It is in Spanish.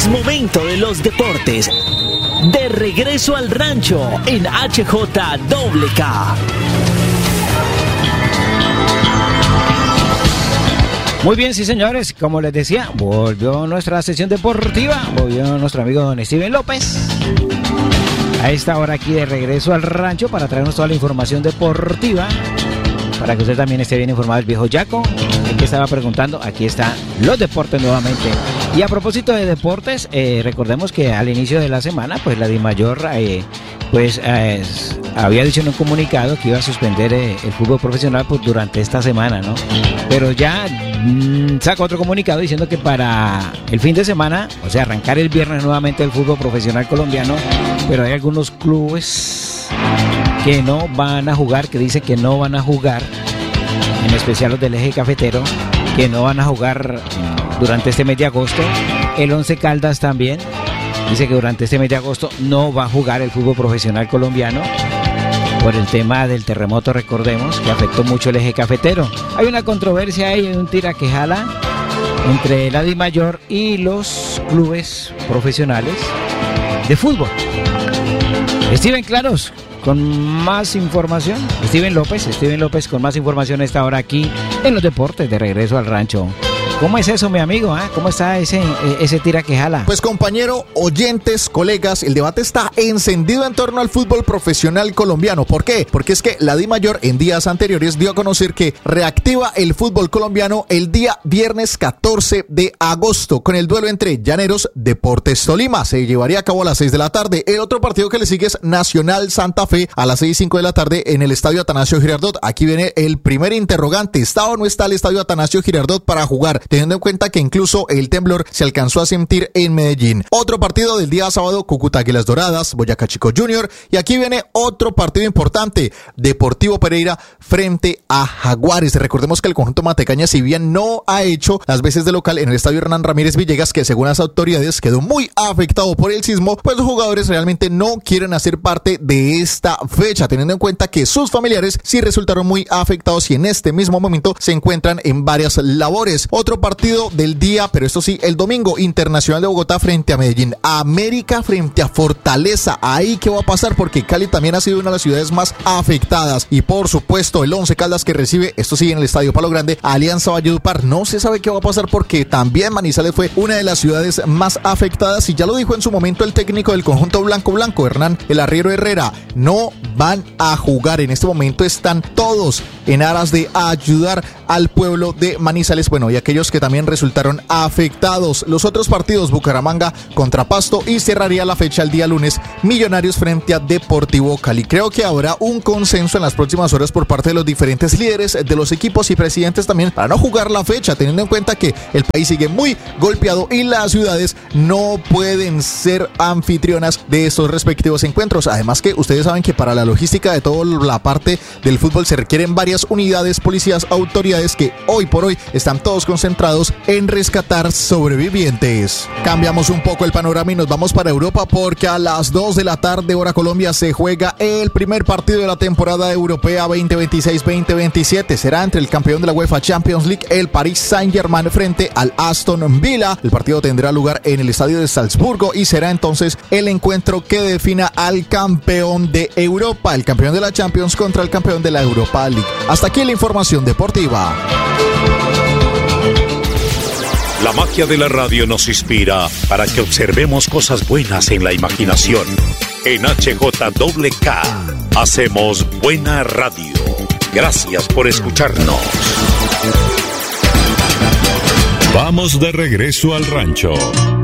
Es momento de los deportes. De regreso al rancho en HJWK. Muy bien, sí señores, como les decía, volvió nuestra sesión deportiva, volvió nuestro amigo don Steven López. A esta hora aquí de regreso al rancho para traernos toda la información deportiva, para que usted también esté bien informado del viejo Yaco, el que estaba preguntando. Aquí están los deportes nuevamente. Y a propósito de deportes, recordemos que al inicio de la semana, pues la DIMAYOR había dicho en un comunicado que iba a suspender el fútbol profesional pues, durante esta semana, ¿no? Pero ya saca otro comunicado diciendo que para el fin de semana, o sea, arrancar el viernes nuevamente el fútbol profesional colombiano, pero hay algunos clubes que no van a jugar, que dicen que no van a jugar, en especial los del eje cafetero, que no van a jugar durante este mes de agosto. El Once Caldas también dice que durante este mes de agosto no va a jugar el fútbol profesional colombiano por el tema del terremoto, recordemos, que afectó mucho el eje cafetero. Hay una controversia ahí, un tira que jala entre la DIMAYOR y los clubes profesionales de fútbol. Steven Claros con más información. Steven López con más información a esta hora aquí en los deportes de regreso al rancho. ¿Cómo es eso, mi amigo? ¿Cómo está ese tira que jala? Pues compañero, oyentes, colegas, el debate está encendido en torno al fútbol profesional colombiano. ¿Por qué? Porque es que la DIMAYOR en días anteriores dio a conocer que reactiva el fútbol colombiano el día viernes 14 de agosto con el duelo entre Llaneros Deportes Tolima. Se llevaría a cabo a las 6 de la tarde. El otro partido que le sigue es Nacional Santa Fe a las 6:05 de la tarde en el Estadio Atanasio Girardot. Aquí viene el primer interrogante. ¿Está o no está el Estadio Atanasio Girardot para jugar? Teniendo en cuenta que incluso el temblor se alcanzó a sentir en Medellín. Otro partido del día sábado, Cúcuta Águilas Doradas, Boyacá Chico Junior. Y aquí viene otro partido importante, Deportivo Pereira frente a Jaguares. Recordemos que el conjunto Matecaña, si bien no ha hecho las veces de local en el estadio Hernán Ramírez Villegas, que según las autoridades quedó muy afectado por el sismo, pues los jugadores realmente no quieren hacer parte de esta fecha, teniendo en cuenta que sus familiares sí resultaron muy afectados y en este mismo momento se encuentran en varias labores. Otro partido del día, pero esto sí, el domingo, Internacional de Bogotá frente a Medellín, América frente a Fortaleza. Ahí qué va a pasar, porque Cali también ha sido una de las ciudades más afectadas. Y por supuesto el Once Caldas, que recibe, esto sí, en el Estadio Palo Grande, Alianza Valledupar. No se sabe qué va a pasar porque también Manizales fue una de las ciudades más afectadas y ya lo dijo en su momento el técnico del conjunto blanco, Hernán El Arriero Herrera. No van a jugar, en este momento están todos en aras de ayudar al pueblo de Manizales, bueno, y aquellos que también resultaron afectados. Los otros partidos, Bucaramanga contra Pasto, y cerraría la fecha el día lunes, Millonarios frente a Deportivo Cali. Creo que habrá un consenso en las próximas horas por parte de los diferentes líderes de los equipos y presidentes también para no jugar la fecha, teniendo en cuenta que el país sigue muy golpeado y las ciudades no pueden ser anfitrionas de estos respectivos encuentros. Además que ustedes saben que para la logística de toda la parte del fútbol se requieren varias unidades, policías, autoridades que hoy por hoy están todos concentrados en rescatar sobrevivientes. Cambiamos un poco el panorama y nos vamos para Europa, porque a las 2 de la tarde hora Colombia se juega el primer partido de la temporada europea 2026-2027. Será entre el campeón de la UEFA Champions League, el Paris Saint-Germain, frente al Aston Villa. El partido tendrá lugar en el estadio de Salzburgo y será entonces el encuentro que defina al campeón de Europa, el campeón de la Champions contra el campeón de la Europa League. Hasta aquí la información deportiva. La magia de la radio nos inspira para que observemos cosas buenas en la imaginación. En HJWK hacemos buena radio. Gracias por escucharnos. Vamos de regreso al rancho.